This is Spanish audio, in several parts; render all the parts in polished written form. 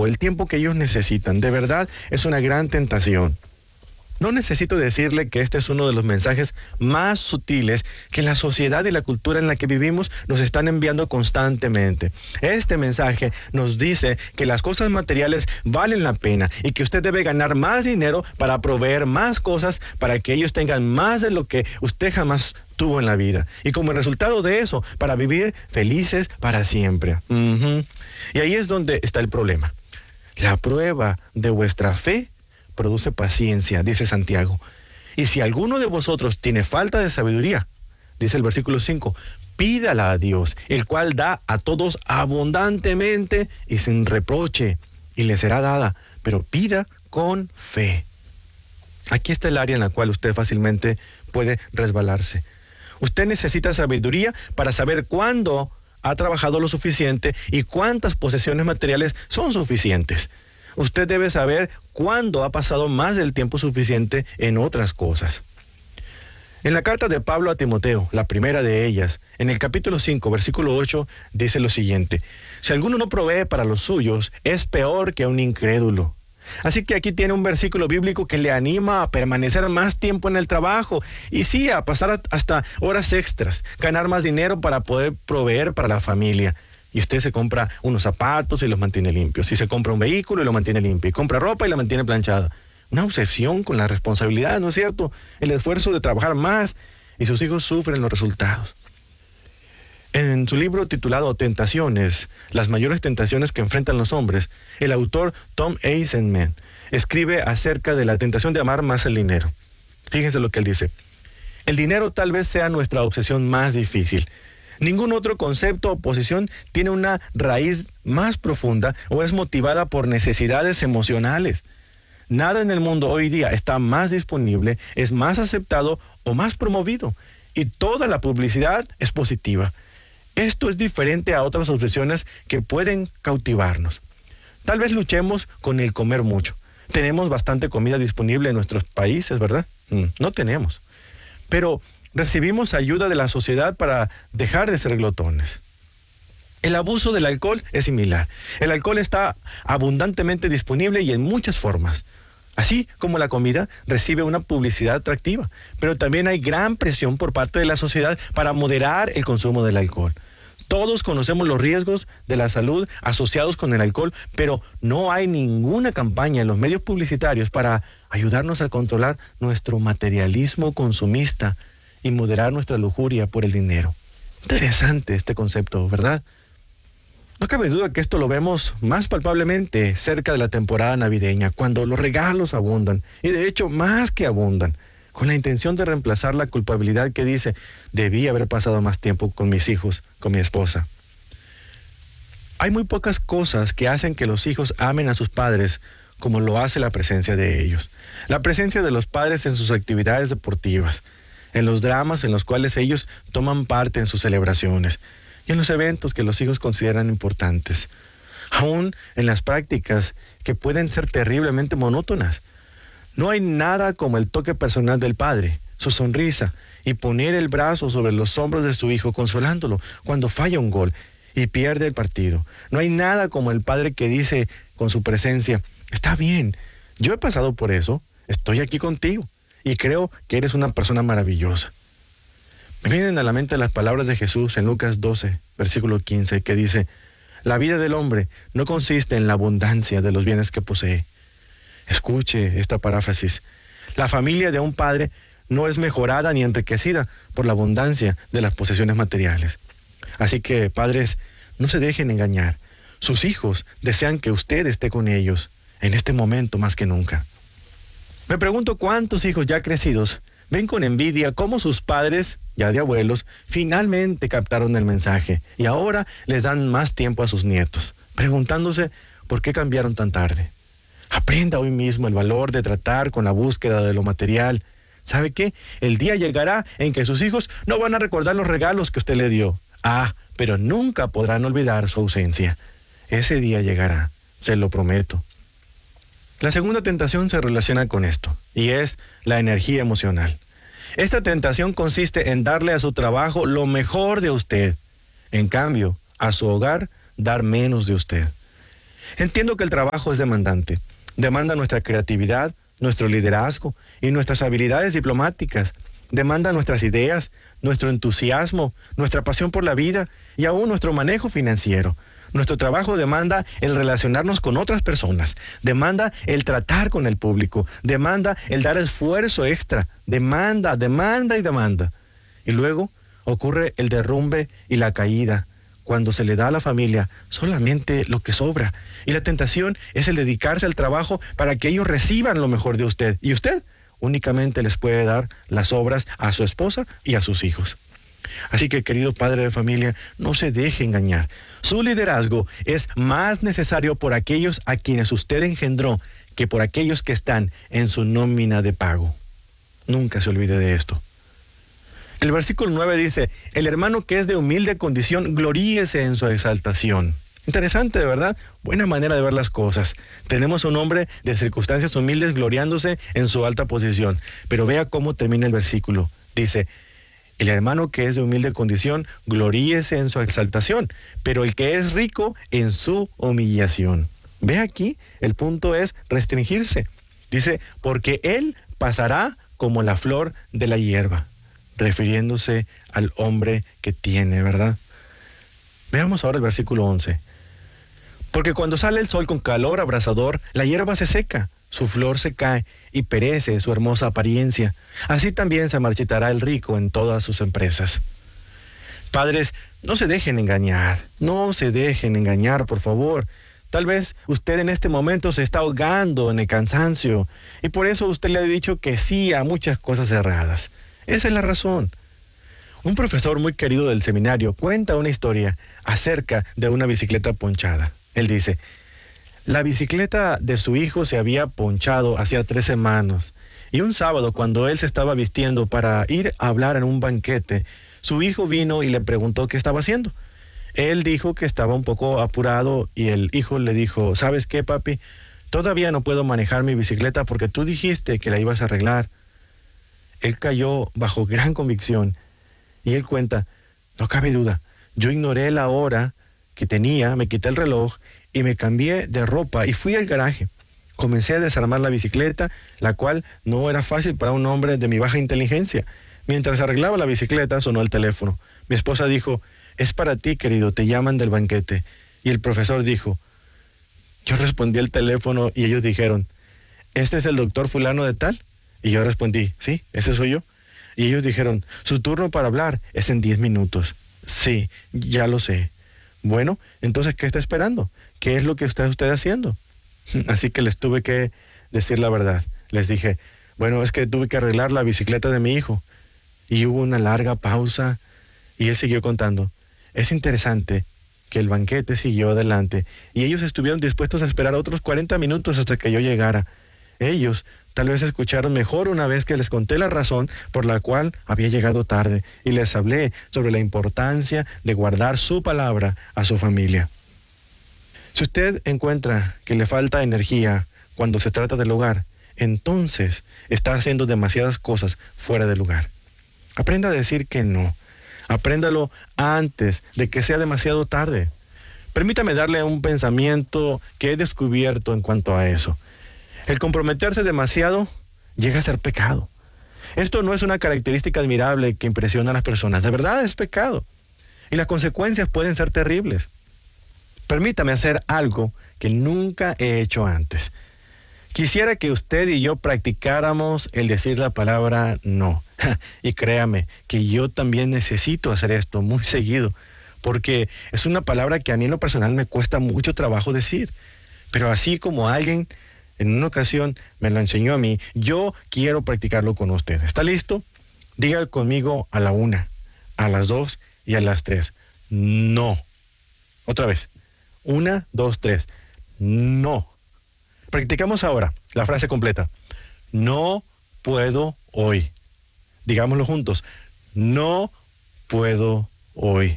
el tiempo que ellos necesitan. De verdad, es una gran tentación. No necesito decirle que este es uno de los mensajes más sutiles que la sociedad y la cultura en la que vivimos nos están enviando constantemente. Este mensaje nos dice que las cosas materiales valen la pena y que usted debe ganar más dinero para proveer más cosas para que ellos tengan más de lo que usted jamás tuvo en la vida. Y como resultado de eso, para vivir felices para siempre. Y ahí es donde está el problema. La prueba de vuestra fe produce paciencia, dice Santiago. Y si alguno de vosotros tiene falta de sabiduría, dice el versículo 5, pídala a Dios, el cual da a todos abundantemente y sin reproche, y le será dada, pero pida con fe. Aquí está el área en la cual usted fácilmente puede resbalarse. Usted necesita sabiduría para saber cuándo ha trabajado lo suficiente y cuántas posesiones materiales son suficientes. Usted debe saber cuándo ha pasado más del tiempo suficiente en otras cosas. En la carta de Pablo a Timoteo, la primera de ellas, en el capítulo 5, versículo 8, dice lo siguiente: si alguno no provee para los suyos, es peor que un incrédulo. Así que aquí tiene un versículo bíblico que le anima a permanecer más tiempo en el trabajo y sí, a pasar hasta horas extras, ganar más dinero para poder proveer para la familia. Y usted se compra unos zapatos y los mantiene limpios. Y se compra un vehículo y lo mantiene limpio. Y compra ropa y la mantiene planchada. Una obsesión con la responsabilidad, ¿no es cierto? El esfuerzo de trabajar más y sus hijos sufren los resultados. En su libro titulado Tentaciones, las mayores tentaciones que enfrentan los hombres, el autor Tom Eisenman escribe acerca de la tentación de amar más el dinero. Fíjense lo que él dice. El dinero tal vez sea nuestra obsesión más difícil. Ningún otro concepto o posición tiene una raíz más profunda o es motivada por necesidades emocionales. Nada en el mundo hoy día está más disponible, es más aceptado o más promovido. Y toda la publicidad es positiva. Esto es diferente a otras obsesiones que pueden cautivarnos. Tal vez luchemos con el comer mucho. Tenemos bastante comida disponible en nuestros países, ¿verdad? No tenemos. Pero recibimos ayuda de la sociedad para dejar de ser glotones. El abuso del alcohol es similar. El alcohol está abundantemente disponible y en muchas formas. Así como la comida recibe una publicidad atractiva, pero también hay gran presión por parte de la sociedad para moderar el consumo del alcohol. Todos conocemos los riesgos de la salud asociados con el alcohol, pero no hay ninguna campaña en los medios publicitarios para ayudarnos a controlar nuestro materialismo consumista y moderar nuestra lujuria por el dinero. Interesante este concepto, ¿verdad? No cabe duda que esto lo vemos más palpablemente cerca de la temporada navideña, cuando los regalos abundan, y de hecho más que abundan, con la intención de reemplazar la culpabilidad que dice, debí haber pasado más tiempo con mis hijos, con mi esposa. Hay muy pocas cosas que hacen que los hijos amen a sus padres como lo hace la presencia de ellos. La presencia de los padres en sus actividades deportivas, en los dramas en los cuales ellos toman parte en sus celebraciones, y en los eventos que los hijos consideran importantes, aún en las prácticas que pueden ser terriblemente monótonas. No hay nada como el toque personal del padre, su sonrisa y poner el brazo sobre los hombros de su hijo consolándolo cuando falla un gol y pierde el partido. No hay nada como el padre que dice con su presencia, está bien, yo he pasado por eso, estoy aquí contigo y creo que eres una persona maravillosa. Me vienen a la mente las palabras de Jesús en Lucas 12, versículo 15, que dice, la vida del hombre no consiste en la abundancia de los bienes que posee. Escuche esta paráfrasis. La familia de un padre no es mejorada ni enriquecida por la abundancia de las posesiones materiales. Así que, padres, no se dejen engañar. Sus hijos desean que usted esté con ellos en este momento más que nunca. Me pregunto cuántos hijos ya crecidos ven con envidia cómo sus padres, ya de abuelos, finalmente captaron el mensaje y ahora les dan más tiempo a sus nietos, preguntándose por qué cambiaron tan tarde. Aprenda hoy mismo el valor de tratar con la búsqueda de lo material. ¿Sabe qué? El día llegará en que sus hijos no van a recordar los regalos que usted le dio. Pero nunca podrán olvidar su ausencia. Ese día llegará, se lo prometo. La segunda tentación se relaciona con esto, y es la energía emocional. Esta tentación consiste en darle a su trabajo lo mejor de usted. En cambio, a su hogar, dar menos de usted. Entiendo que el trabajo es demandante. Demanda nuestra creatividad, nuestro liderazgo y nuestras habilidades diplomáticas. Demanda nuestras ideas, nuestro entusiasmo, nuestra pasión por la vida y aún nuestro manejo financiero. Nuestro trabajo demanda el relacionarnos con otras personas, demanda el tratar con el público, demanda el dar esfuerzo extra, demanda. Y luego ocurre el derrumbe y la caída, cuando se le da a la familia solamente lo que sobra. Y la tentación es el dedicarse al trabajo para que ellos reciban lo mejor de usted. Y usted únicamente les puede dar las sobras a su esposa y a sus hijos. Así que, querido padre de familia, no se deje engañar. Su liderazgo es más necesario por aquellos a quienes usted engendró que por aquellos que están en su nómina de pago. Nunca se olvide de esto. El versículo 9 dice, el hermano que es de humilde condición, gloríese en su exaltación. Interesante, ¿verdad? Buena manera de ver las cosas. Tenemos un hombre de circunstancias humildes gloriándose en su alta posición. Pero vea cómo termina el versículo. Dice, el hermano que es de humilde condición, gloríese en su exaltación, pero el que es rico en su humillación. Ve aquí, el punto es restringirse. Dice, porque él pasará como la flor de la hierba, refiriéndose al hombre que tiene, ¿verdad? Veamos ahora el versículo 11. Porque cuando sale el sol con calor abrasador, la hierba se seca, su flor se cae y perece su hermosa apariencia. Así también se marchitará el rico en todas sus empresas. Padres, no se dejen engañar, por favor. Tal vez usted en este momento se está ahogando en el cansancio y por eso usted le ha dicho que sí a muchas cosas erradas. Esa es la razón. Un profesor muy querido del seminario cuenta una historia acerca de una bicicleta ponchada. Él dice, la bicicleta de su hijo se había ponchado hacía 3 semanas y un sábado, cuando él se estaba vistiendo para ir a hablar en un banquete, su hijo vino y le preguntó qué estaba haciendo. Él dijo que estaba un poco apurado y el hijo le dijo, ¿sabes qué, papi? Todavía no puedo manejar mi bicicleta porque tú dijiste que la ibas a arreglar. Él cayó bajo gran convicción y él cuenta, no cabe duda, yo ignoré la hora que tenía, me quité el reloj y me cambié de ropa y fui al garaje. Comencé a desarmar la bicicleta, la cual no era fácil para un hombre de mi baja inteligencia. Mientras arreglaba la bicicleta, sonó el teléfono. Mi esposa dijo, es para ti, querido, te llaman del banquete. Y el profesor dijo, yo respondí el teléfono y ellos dijeron, ¿este es el doctor fulano de tal? Y yo respondí, sí, ese soy yo. Y ellos dijeron, su turno para hablar es en 10 minutos. Sí, ya lo sé. Bueno, entonces, ¿qué está esperando? ¿Qué es lo que está usted haciendo? Así que les tuve que decir la verdad. Les dije, bueno, es que tuve que arreglar la bicicleta de mi hijo. Y hubo una larga pausa y él siguió contando. Es interesante que el banquete siguió adelante y ellos estuvieron dispuestos a esperar otros 40 minutos hasta que yo llegara. Ellos tal vez escucharon mejor una vez que les conté la razón por la cual había llegado tarde y les hablé sobre la importancia de guardar su palabra a su familia. Si usted encuentra que le falta energía cuando se trata del hogar, entonces está haciendo demasiadas cosas fuera del lugar. Aprenda a decir que no. Apréndalo antes de que sea demasiado tarde. Permítame darle un pensamiento que he descubierto en cuanto a eso. El comprometerse demasiado llega a ser pecado. Esto no es una característica admirable que impresiona a las personas. De verdad es pecado. Y las consecuencias pueden ser terribles. Permítame hacer algo que nunca he hecho antes. Quisiera que usted y yo practicáramos el decir la palabra no. Y créame que yo también necesito hacer esto muy seguido, porque es una palabra que a mí en lo personal me cuesta mucho trabajo decir. Pero así como alguien en una ocasión me lo enseñó a mí, yo quiero practicarlo con usted. ¿Está listo? Diga conmigo a la 1, a las 2 y a las 3. No. Otra vez. 1, 2, 3. No. Practicamos ahora la frase completa. No puedo hoy. Digámoslo juntos. No puedo hoy.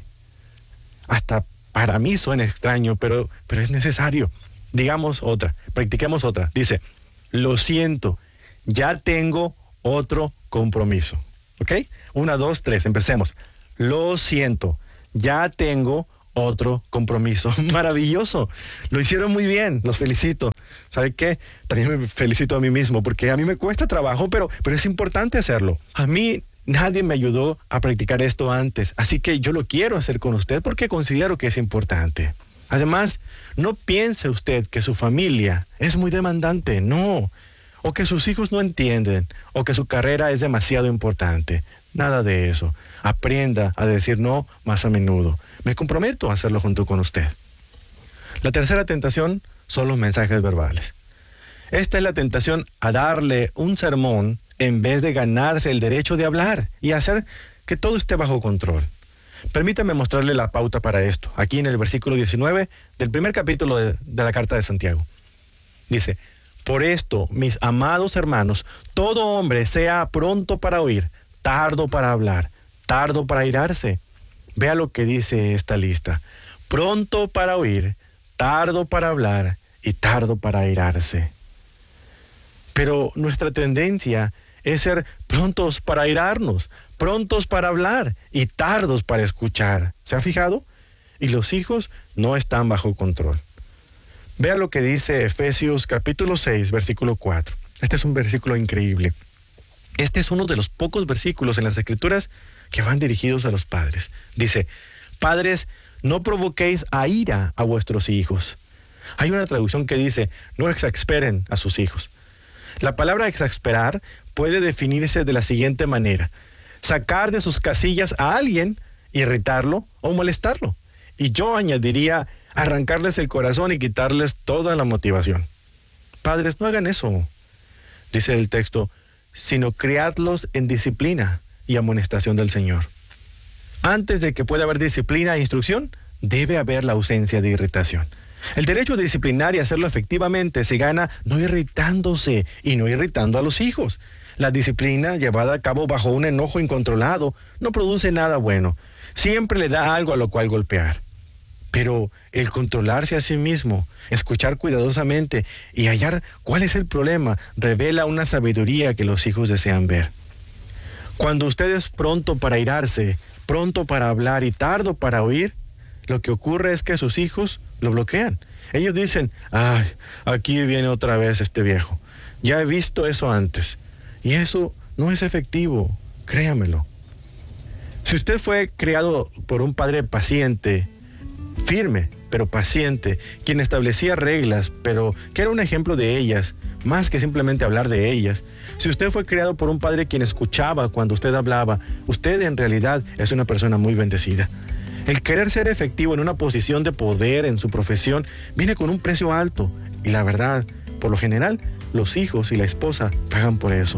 Hasta para mí suena extraño, pero es necesario. Digamos otra. Practiquemos otra. Dice, lo siento, ya tengo otro compromiso. ¿Ok? 1, 2, 3. Empecemos. Lo siento, ya tengo otro compromiso. Maravilloso. Lo hicieron muy bien. Los felicito. ¿Sabe qué? También me felicito a mí mismo porque a mí me cuesta trabajo, pero es importante hacerlo. A mí nadie me ayudó a practicar esto antes, así que yo lo quiero hacer con usted porque considero que es importante. Además, no piense usted que su familia es muy demandante, no. O que sus hijos no entienden, o que su carrera es demasiado importante. Nada de eso. Aprenda a decir no más a menudo. Me comprometo a hacerlo junto con usted. La tercera tentación son los mensajes verbales. Esta es la tentación a darle un sermón en vez de ganarse el derecho de hablar y hacer que todo esté bajo control. Permítame mostrarle la pauta para esto, aquí en el versículo 19 del primer capítulo de la carta de Santiago. Dice: por esto, mis amados hermanos, todo hombre sea pronto para oír, tardo para hablar, tardo para airarse. Vea lo que dice esta lista: pronto para oír, tardo para hablar y tardo para airarse. Pero nuestra tendencia es ser prontos para airarnos, prontos para hablar y tardos para escuchar. ¿Se ha fijado? Y los hijos no están bajo control. Vea lo que dice Efesios capítulo 6, versículo 4. Este es un versículo increíble. Este es uno de los pocos versículos en las Escrituras que van dirigidos a los padres. Dice: padres, no provoquéis a ira a vuestros hijos. Hay una traducción que dice: no exasperen a sus hijos. La palabra exasperar puede definirse de la siguiente manera: sacar de sus casillas a alguien, irritarlo o molestarlo. Y yo añadiría: arrancarles el corazón y quitarles toda la motivación. Padres, no hagan eso. Dice el texto: sino criadlos en disciplina y amonestación del Señor. Antes de que pueda haber disciplina e instrucción, debe haber la ausencia de irritación. El derecho de disciplinar y hacerlo efectivamente se gana no irritándose y no irritando a los hijos. La disciplina llevada a cabo bajo un enojo incontrolado no produce nada bueno. Siempre le da algo a lo cual golpear. Pero el controlarse a sí mismo, escuchar cuidadosamente y hallar cuál es el problema, revela una sabiduría que los hijos desean ver. Cuando usted es pronto para airarse, pronto para hablar y tardo para oír, lo que ocurre es que sus hijos lo bloquean. Ellos dicen: ay, aquí viene otra vez este viejo. Ya he visto eso antes. Y eso no es efectivo, créamelo. Si usted fue criado por un padre paciente, firme, pero paciente, quien establecía reglas, pero que era un ejemplo de ellas, más que simplemente hablar de ellas. Si usted fue criado por un padre quien escuchaba cuando usted hablaba, usted en realidad es una persona muy bendecida. El querer ser efectivo en una posición de poder en su profesión viene con un precio alto. Y la verdad, por lo general, los hijos y la esposa pagan por eso.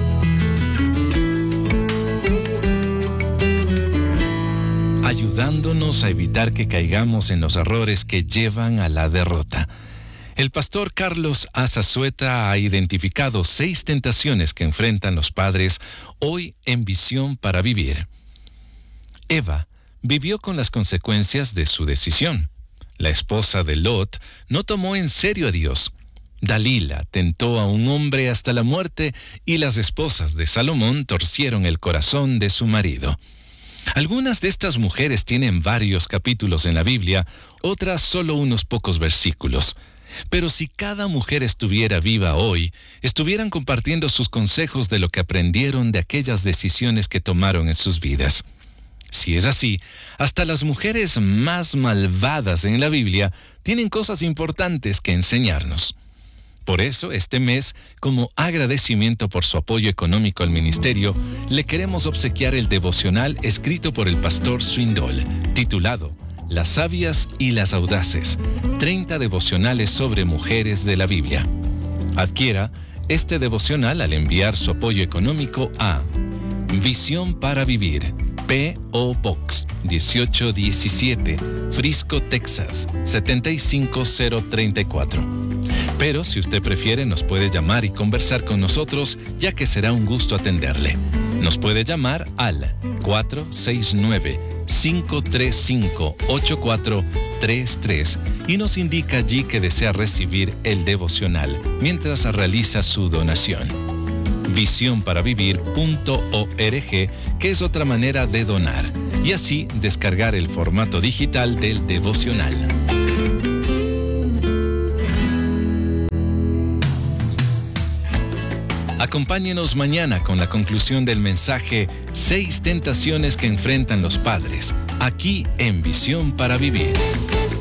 Ayudándonos a evitar que caigamos en los errores que llevan a la derrota. El pastor Carlos Azazueta ha identificado 6 tentaciones que enfrentan los padres hoy en Visión para Vivir. Eva vivió con las consecuencias de su decisión. La esposa de Lot no tomó en serio a Dios. Dalila tentó a un hombre hasta la muerte y las esposas de Salomón torcieron el corazón de su marido. Algunas de estas mujeres tienen varios capítulos en la Biblia, otras solo unos pocos versículos. Pero si cada mujer estuviera viva hoy, estuvieran compartiendo sus consejos de lo que aprendieron de aquellas decisiones que tomaron en sus vidas. Si es así, hasta las mujeres más malvadas en la Biblia tienen cosas importantes que enseñarnos. Por eso, este mes, como agradecimiento por su apoyo económico al ministerio, le queremos obsequiar el devocional escrito por el pastor Swindoll, titulado Las sabias y las audaces, 30 devocionales sobre mujeres de la Biblia. Adquiera este devocional al enviar su apoyo económico a Visión para Vivir, P.O. Box 1817, Frisco, Texas 75034. Pero si usted prefiere, nos puede llamar y conversar con nosotros, ya que será un gusto atenderle. Nos puede llamar al 469-535-8433 y nos indica allí que desea recibir el devocional mientras realiza su donación. Visionparavivir.org, que es otra manera de donar. y así descargar el formato digital del devocional. Acompáñenos mañana con la conclusión del mensaje 6 tentaciones que enfrentan los padres, aquí en Visión para Vivir.